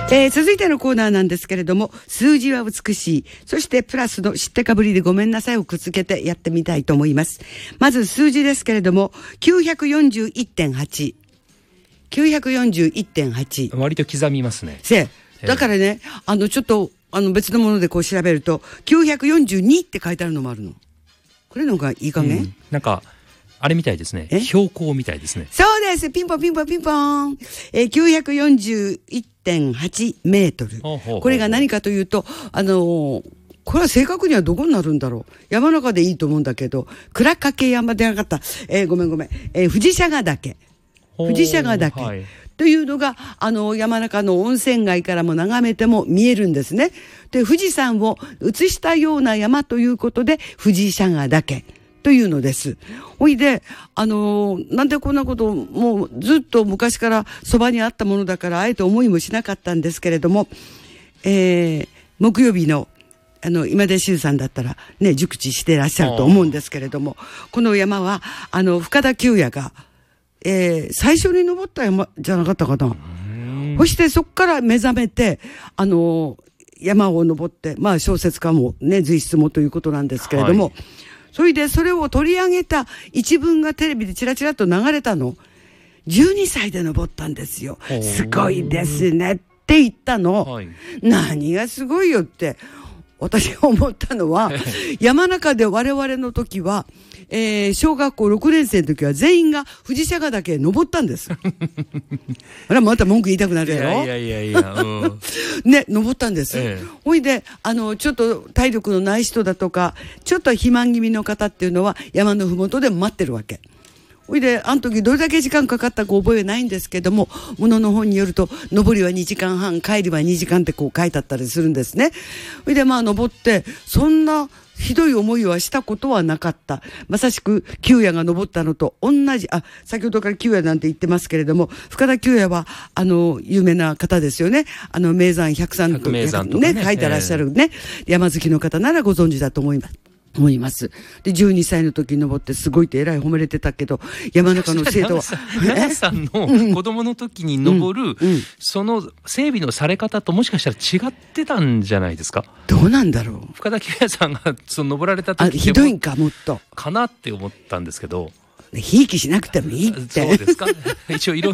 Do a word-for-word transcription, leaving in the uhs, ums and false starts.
えー、続いてのコーナーなんですけれども、数字は美しい、そしてプラスの知ってかぶりでごめんなさいをくっつけてやってみたいと思います。まず数字ですけれども きゅうひゃくよんじゅういってんはち きゅうひゃくよんじゅういってんはち、 割と刻みますね。 せだからね、あのちょっとあの別のものでこう調べるときゅうひゃくよんじゅうにって書いてあるのもあるの。これの方がいいかね、うん、 なんかあれみたいですね。標高みたいですね。 そうです。ピンポンピンポンピンポン、えー、きゅうひゃくよんじゅういってんはちメートル。ほうほうほう。これが何かというと、あのー、これは正確にはどこになるんだろう。山中でいいと思うんだけど、倉掛山でなかった。えー、ごめんごめん。えー、富士釈迦岳。富士釈迦岳。はい、というのが、あの、山中の温泉街からも眺めても見えるんですね。で、富士山を映したような山ということで、富士釈迦岳というのです。ほいで、あのー、なんでこんなことをもうずっと昔からそばにあったものだからあえて思いもしなかったんですけれども、えー、木曜日のあの今出修さんだったらね熟知してらっしゃると思うんですけれども、この山はあの深田久也が、えー、最初に登った山じゃなかったかな。そしてそこから目覚めてあのー、山を登って、まあ小説家もね随筆もということなんですけれども、はい、それでそれを取り上げた一文がテレビでチラチラと流れたの。じゅうにさいで登ったんですよ。すごいですねって言ったの、はい、何がすごいよって私が思ったのは山中で我々の時は、えー、小学校ろくねん生の時は全員が富士釈迦岳へ登ったんです。あらまた文句言いたくなるやろ。 いやいやいやいや、うん、 ね登ったんです。ええ、ほいであのちょっと体力のない人だとかちょっと肥満気味の方っていうのは山のふもとで待ってるわけ。ほいであの時どれだけ時間かかったか覚えないんですけども、ものの本によると上りはにじかんはん帰りはにじかんってこう書いてあったりするんですね。ほいでまあ登ってそんなひどい思いはしたことはなかった。まさしく久也が登ったのと同じ、あ、先ほどから久也なんて言ってますけれども、深田久也はあの有名な方ですよね。あの名山百山とか ね, ね書いてらっしゃるね、えー、山好きの方ならご存知だと思います。思います。でじゅうにさいの時に登ってすごいってえらい褒めれてたけど、山中の生徒は奈さんの子供の時に登る、うんうん、その整備のされ方ともしかしたら違ってたんじゃないですか。 どうなんだろう。 深田久也さんがその登られた時ひどいんかもっとかなって思ったんですけど、 ひいきしなくてもいいって。 そうですか。一応いろ